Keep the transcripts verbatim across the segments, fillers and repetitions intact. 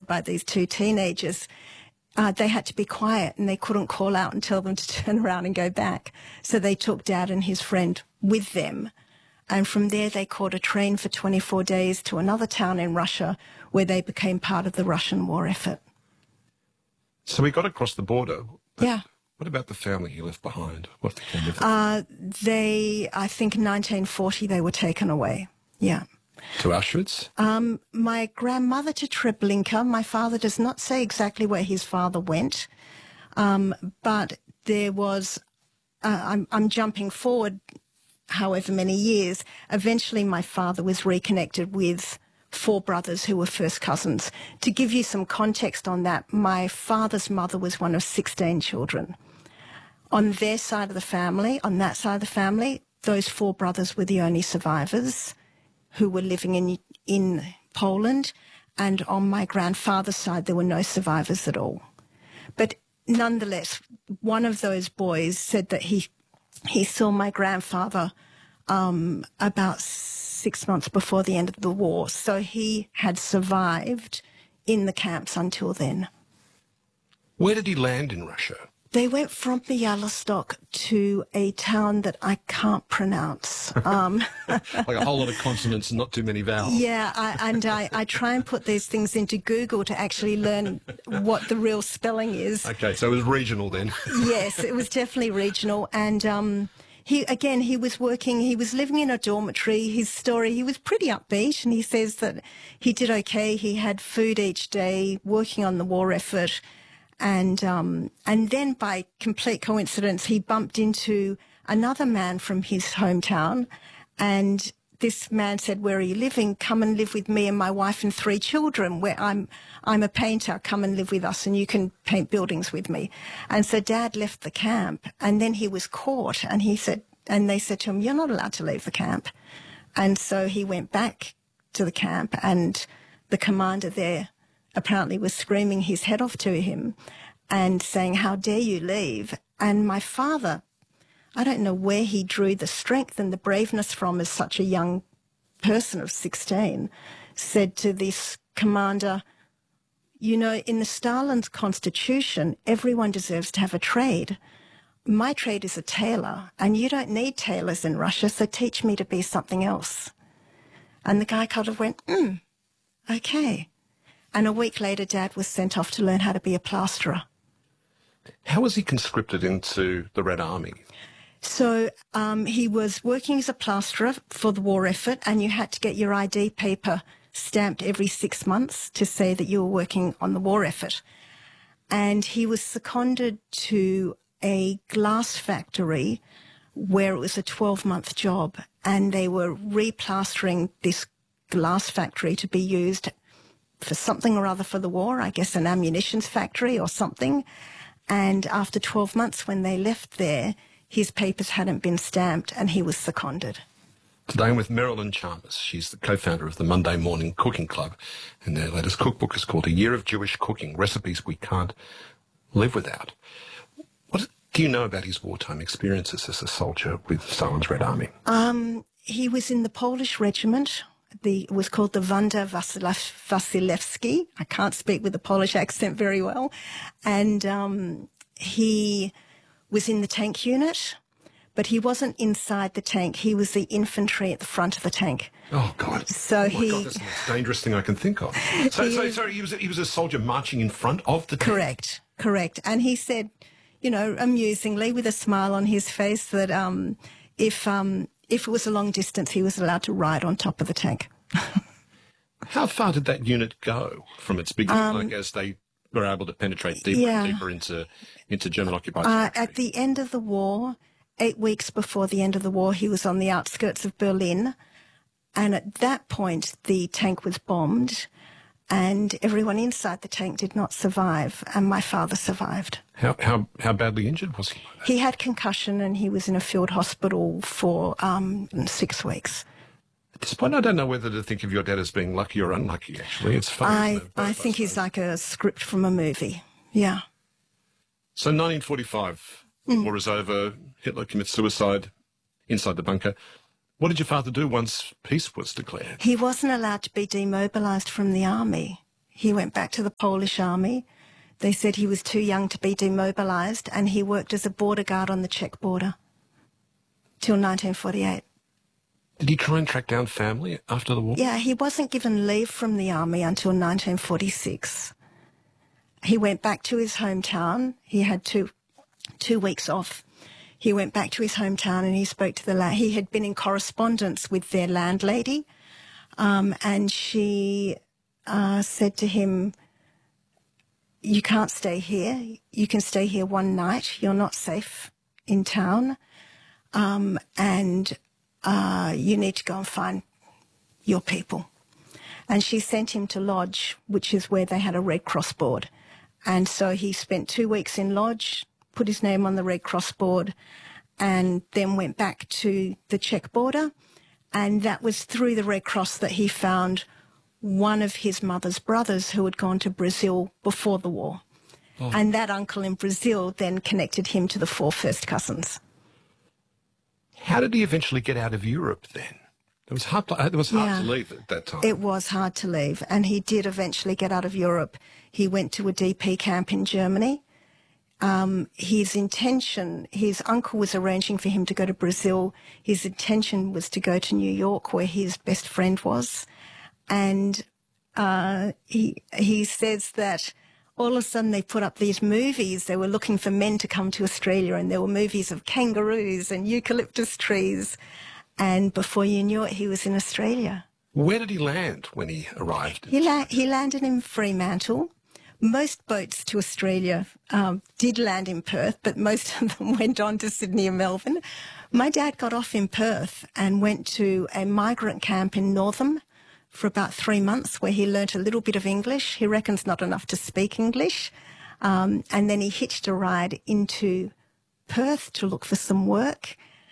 by these two teenagers, uh, they had to be quiet and they couldn't call out and tell them to turn around and go back. So they took Dad and his friend with them. And from there, they caught a train for twenty-four days to another town in Russia where they became part of the Russian war effort. So he got across the border. Yeah. What about the family he left behind? What became of them? Uh, they, I think in nineteen forty, they were taken away. Yeah. To Auschwitz? Um, my grandmother to Treblinka. My father does not say exactly where his father went, um, but there was, uh, I'm, I'm jumping forward however many years. Eventually my father was reconnected with four brothers who were first cousins. To give you some context on that, my father's mother was one of sixteen children. On their side of the family, on that side of the family, those four brothers were the only survivors who were living in in Poland, and on my grandfather's side there were no survivors at all. But nonetheless, one of those boys said that he he saw my grandfather um, about six months before the end of the war, so he had survived in the camps until then. Where did he land in Russia? They went from Bialystok to a town that I can't pronounce. Um, like a whole lot of consonants and not too many vowels. Yeah, I, and I, I try and put these things into Google to actually learn what the real spelling is. Okay, so it was regional then. Yes, it was definitely regional. And um, he, again, he was working, he was living in a dormitory. His story, he was pretty upbeat, and he says that he did okay. He had food each day, working on the war effort. And um, and then by complete coincidence, he bumped into another man from his hometown. And this man said, "Where are you living? Come and live with me and my wife and three children. Where I'm, I'm a painter. Come and live with us and you can paint buildings with me." And so Dad left the camp, and then he was caught. And he said, and they said to him, "You're not allowed to leave the camp." And so he went back to the camp, and the commander there apparently was screaming his head off to him and saying, "How dare you leave?" And my father, I don't know where he drew the strength and the braveness from as such a young person of sixteen, said to this commander, "You know, in the Stalin's constitution, everyone deserves to have a trade. My trade is a tailor, and you don't need tailors in Russia, so teach me to be something else." And the guy kind of went, hmm, okay. And a week later, Dad was sent off to learn how to be a plasterer. How was he conscripted into the Red Army? So um, he was working as a plasterer for the war effort, and you had to get your I D paper stamped every six months to say that you were working on the war effort. And he was seconded to a glass factory where it was a twelve-month job, and they were replastering this glass factory to be used for something or other for the war, I guess an ammunitions factory or something. And after twelve months when they left there, his papers hadn't been stamped and he was seconded. Today I'm with Marilyn Chalmers. She's the co-founder of the Monday Morning Cooking Club, and their latest cookbook is called A Year of Jewish Cooking, Recipes We Can't Live Without. What do you know about his wartime experiences as a soldier with Stalin's Red Army? Um, he was in the Polish regiment. The, it was called the Wanda Wasilewski. I can't speak with a Polish accent very well. And um, he was in the tank unit, but he wasn't inside the tank. He was the infantry at the front of the tank. Oh, God. So oh, my he, God, that's the most dangerous thing I can think of. So, so sorry, he was, he was a soldier marching in front of the tank? Correct, correct. And he said, you know, amusingly, with a smile on his face, that um, if... Um, If it was a long distance, he was allowed to ride on top of the tank. How far did that unit go from its beginning, Um, like as they were able to penetrate deeper yeah. and deeper into, into German-occupied Uh, territory? at the end of the war, eight weeks before the end of the war, he was on the outskirts of Berlin. And at that point, the tank was bombed, and everyone inside the tank did not survive, and my father survived. How, how, how badly injured was he? He had concussion, and he was in a field hospital for um, six weeks. At this point, I don't know whether to think of your dad as being lucky or unlucky, actually. It's funny. I, isn't it? Both I of think us, he's so. like a script from a movie. Yeah. So nineteen forty-five, Mm. war is over, Hitler commits suicide inside the bunker. What did your father do once peace was declared? He wasn't allowed to be demobilised from the army. he went back to the Polish army. They said he was too young to be demobilised, and he worked as a border guard on the Czech border till nineteen forty-eight. Did he try and track down family after the war? Yeah, he wasn't given leave from the army until nineteen forty-six. He went back to his hometown. He had two two weeks off. He went back to his hometown and he spoke to the la- he had been in correspondence with their landlady, um, and she uh, said to him, "You can't stay here. You can stay here one night. You're not safe in town, um, and uh, you need to go and find your people." And she sent him to Lodge, which is where they had a Red Cross board. And so he spent two weeks in Lodge, put his name on the Red Cross board, and then went back to the Czech border. And that was through the Red Cross that he found one of his mother's brothers who had gone to Brazil before the war. Oh. And that uncle in Brazil then connected him to the four first cousins. How did he eventually get out of Europe then? It was hard to, it was hard yeah. to leave at that time. It was hard to leave, and he did eventually get out of Europe. He went to a D P camp in Germany. Um, his intention, his uncle was arranging for him to go to Brazil. His intention was to go to New York, where his best friend was. And uh, he he says that all of a sudden they put up these movies. They were looking for men to come to Australia, and there were movies of kangaroos and eucalyptus trees. And before you knew it, he was in Australia. Where did he land when he arrived? He, la- he landed in Fremantle. Most boats to Australia um, did land in Perth, but most of them went on to Sydney and Melbourne. My dad got off in Perth and went to a migrant camp in Northam for about three months where he learnt a little bit of English. He reckons not enough to speak English. Um, and then he hitched a ride into Perth to look for some work.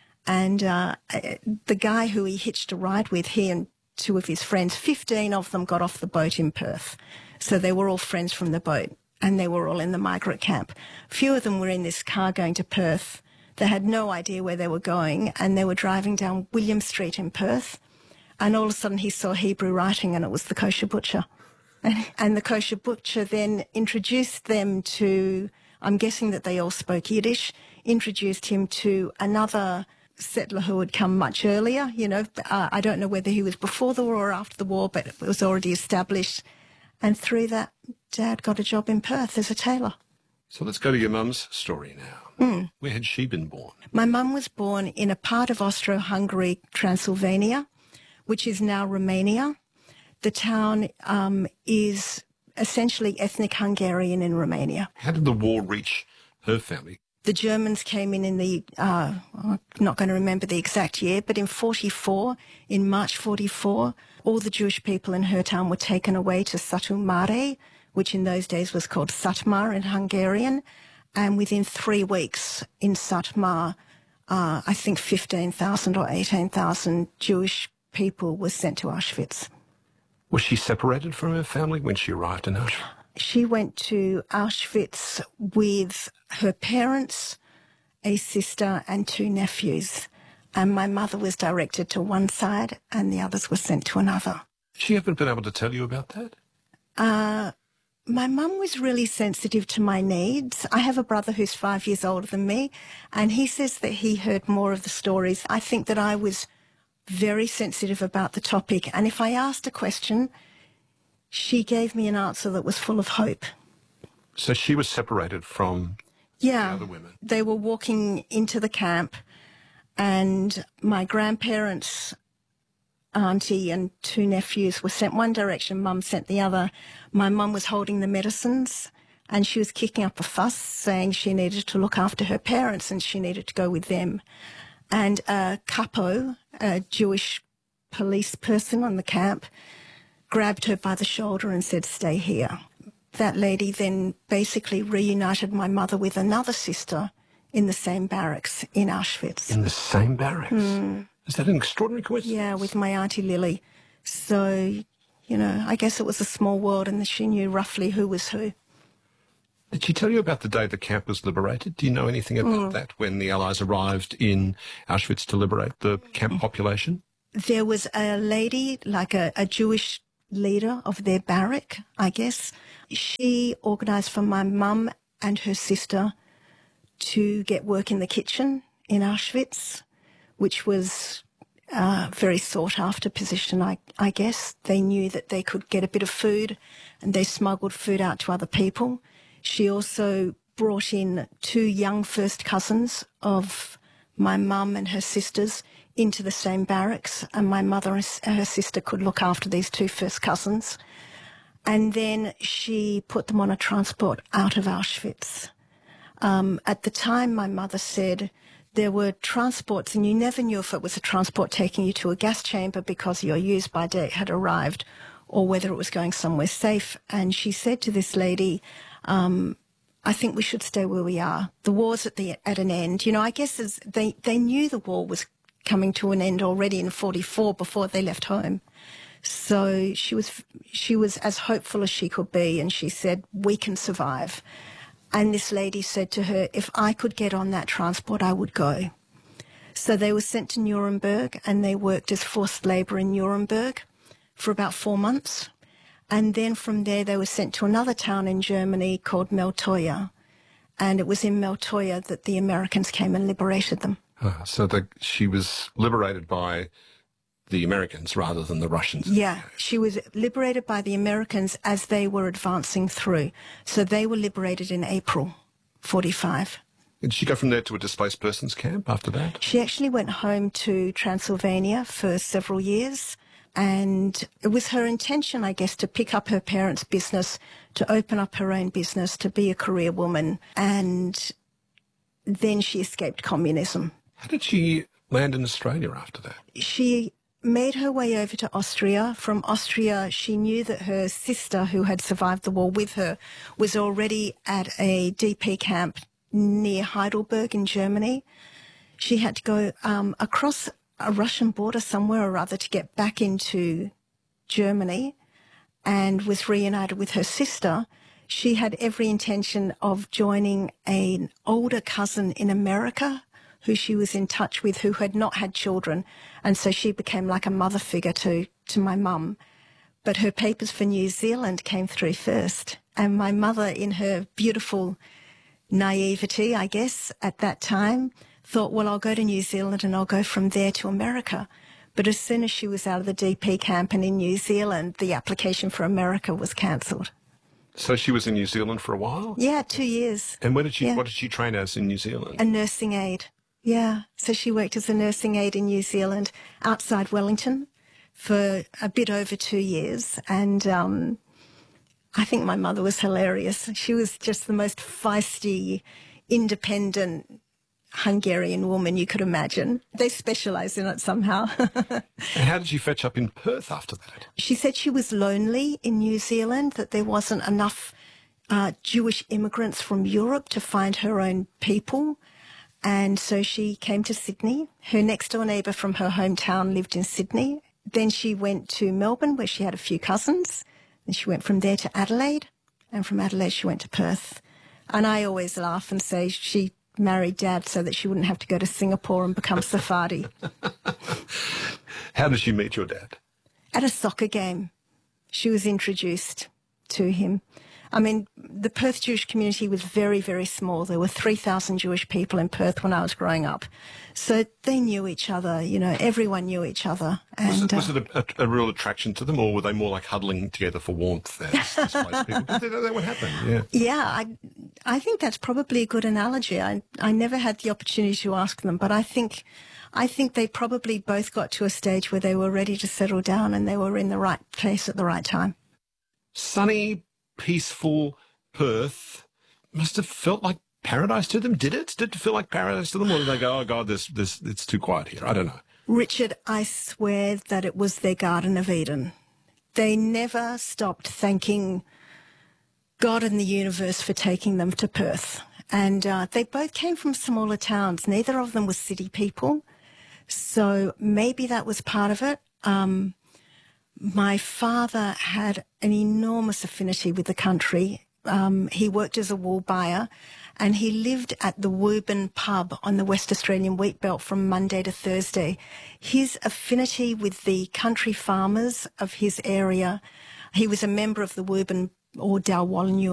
And uh, the guy who he hitched a ride with, he and two of his friends, fifteen of them got off the boat in Perth. So they were all friends from the boat, and they were all in the migrant camp. A few of them were in this car going to Perth. They had no idea where they were going, and they were driving down William Street in Perth. And all of a sudden he saw Hebrew writing, and it was the kosher butcher. And, and the kosher butcher then introduced them to, I'm guessing that they all spoke Yiddish, introduced him to another settler who had come much earlier. You know, uh, I don't know whether he was before the war or after the war, but it was already established. And through that, Dad got a job in Perth as a tailor. So let's go to your mum's story now. Mm. Where had she been born? My mum was born in a part of Austro-Hungary, Transylvania, which is now Romania. The town um, is essentially ethnic Hungarian in Romania. How did the war reach her family? The Germans came in in the, uh, I'm not going to remember the exact year, but in forty-four, in March forty-four, all the Jewish people in her town were taken away to Satu Mare, which in those days was called Satmar in Hungarian. And within three weeks in Satmar, uh, I think fifteen thousand or eighteen thousand Jewish people were sent to Auschwitz. Was she separated from her family when she arrived in Auschwitz? She went to Auschwitz with her parents, a sister and two nephews. And my mother was directed to one side and the others were sent to another. She haven't been able to tell you about that? Uh, my mum was really sensitive to my needs. I have a brother who's five years older than me, and he says that he heard more of the stories. I think that I was very sensitive about the topic, and if I asked a question, she gave me an answer that was full of hope. So she was separated from yeah, the other women? They were walking into the camp, and my grandparents, auntie and two nephews were sent one direction, Mum sent the other. My mum was holding the medicines, and she was kicking up a fuss, saying she needed to look after her parents and she needed to go with them. And a capo, a Jewish police person on the camp, grabbed her by the shoulder and said, "Stay here." That lady then basically reunited my mother with another sister in the same barracks in Auschwitz. In the same barracks? Mm. Is that an extraordinary coincidence? Yeah, with my auntie Lily. So, you know, I guess it was a small world and she knew roughly who was who. Did she tell you about the day the camp was liberated? Do you know anything about mm. that, when the Allies arrived in Auschwitz to liberate the camp population? There was a lady, like a, a Jewish leader of their barrack, I guess. She organised for my mum and her sister to get work in the kitchen in Auschwitz, which was a very sought-after position, I, I guess. They knew that they could get a bit of food, and they smuggled food out to other people. She also brought in two young first cousins of my mum and her sisters into the same barracks, and my mother and her sister could look after these two first cousins. And then she put them on a transport out of Auschwitz. Um, at the time, my mother said there were transports, and you never knew if it was a transport taking you to a gas chamber because your use-by date had arrived, or whether it was going somewhere safe. And she said to this lady, um, I think we should stay where we are. The war's at the at an end. You know, I guess as they, they knew the war was coming to an end already in forty-four before they left home. So she was she was as hopeful as she could be, and she said, we can survive. And this lady said to her, if I could get on that transport, I would go. So they were sent to Nuremberg, and they worked as forced labour in Nuremberg for about four months. And then from there, they were sent to another town in Germany called Meltoya. And it was in Meltoya that the Americans came and liberated them. Ah, so the, she was liberated by the Americans rather than the Russians. Yeah, she was liberated by the Americans as they were advancing through. So they were liberated in April forty-five. Did she go from there to a displaced persons camp after that? She actually went home to Transylvania for several years. And it was her intention, I guess, to pick up her parents' business, to open up her own business, to be a career woman. And then she escaped communism. How did she land in Australia after that? She made her way over to Austria. From Austria, she knew that her sister, who had survived the war with her, was already at a D P camp near Heidelberg in Germany. She had to go um, across a Russian border somewhere or other to get back into Germany, and was reunited with her sister. She had every intention of joining an older cousin in America who she was in touch with, who had not had children. And so she became like a mother figure to, to my mum. But her papers for New Zealand came through first. And my mother, in her beautiful naivety, I guess, at that time, thought, well, I'll go to New Zealand and I'll go from there to America. But as soon as she was out of the D P camp and in New Zealand, the application for America was cancelled. So she was in New Zealand for a while? Yeah, two years. And when did she, yeah. what did she train as in New Zealand? A nursing aide. Yeah. So she worked as a nursing aide in New Zealand outside Wellington for a bit over two years. And um, I think my mother was hilarious. She was just the most feisty, independent Hungarian woman you could imagine. They specialise in it somehow. And how did she fetch up in Perth after that? She said she was lonely in New Zealand, that there wasn't enough uh, Jewish immigrants from Europe to find her own people. And so she came to Sydney. Her next door neighbour from her hometown lived in Sydney. Then she went to Melbourne, where she had a few cousins. And she went from there to Adelaide. And from Adelaide, she went to Perth. And I always laugh and say she married Dad so that she wouldn't have to go to Singapore and become Sephardi. How did she meet your dad? At a soccer game. She was introduced to him. I mean, the Perth Jewish community was very, very small. There were three thousand Jewish people in Perth when I was growing up. So they knew each other, you know, everyone knew each other. And, was it, was uh, it a, a, a real attraction to them, or were they more like huddling together for warmth as displaced people? That, that would happen, yeah. Yeah, I, I think that's probably a good analogy. I, I never had the opportunity to ask them, but I think, I think they probably both got to a stage where they were ready to settle down and they were in the right place at the right time. Sunny, peaceful Perth must have felt like paradise to them. Did it? Did it feel like paradise to them, or did they go, oh God, this, this, it's too quiet here? I don't know. Richard, I swear that it was their Garden of Eden. They never stopped thanking God and the universe for taking them to Perth. And uh, they both came from smaller towns. Neither of them were city people. So maybe that was part of it. Um, my father had an enormous affinity with the country um, he worked as a wool buyer, and he lived at the Woburn pub on the West Australian wheat belt from Monday to Thursday. His affinity with the country farmers of his area, he was a member of the Woburn or Dalwallinu